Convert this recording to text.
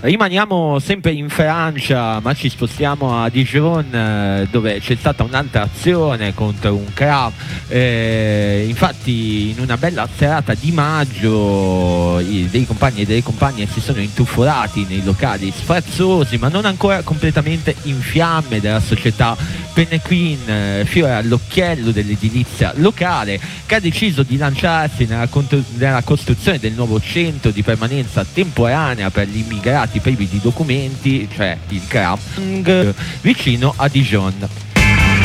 Rimaniamo sempre in Francia, ma ci spostiamo a Dijon, dove c'è stata un'altra azione contro un CRA. Infatti in una bella serata di maggio dei compagni e delle compagne si sono intuffolati nei locali sfarzosi ma non ancora completamente in fiamme della società Penequin, fiore all'occhiello dell'edilizia locale, che ha deciso di lanciarsi nella costruzione del nuovo centro di permanenza temporanea per gli immigrati privi di documenti, cioè il CRA, vicino a Dijon.